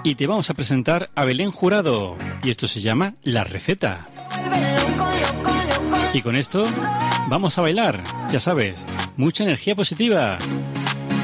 y te vamos a presentar a Belén Jurado. Y esto se llama La Receta. Y con esto vamos a bailar, ya sabes, mucha energía positiva.